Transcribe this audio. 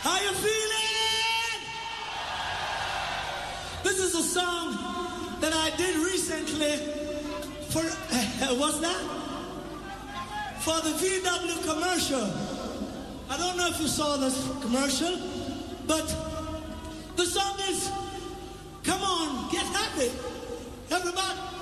How you feeling? This is a song that I did recently for, what's that? For the VW commercial. I don't know if you saw this commercial, but the song is, come on, get happy. Everybody.